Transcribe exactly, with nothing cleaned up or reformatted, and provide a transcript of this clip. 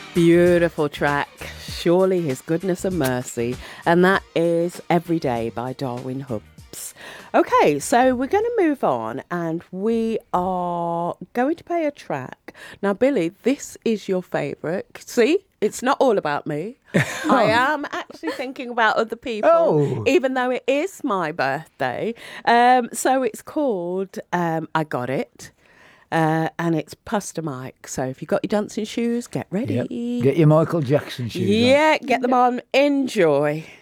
Beautiful track, Surely His Goodness and Mercy, and that is Every Day by Darwin Hubbs. Okay, so we're going to move on and we are going to play a track. Now, Billy, this is your favourite. See, it's not all about me. I am actually thinking about other people, Oh. even though it is my birthday. Um, so it's called um, I Got It. Uh, and it's Pastor Mike. So if you've got your dancing shoes, get ready. Yep. Get your Michael Jackson shoes on. Yeah, get them on. Enjoy.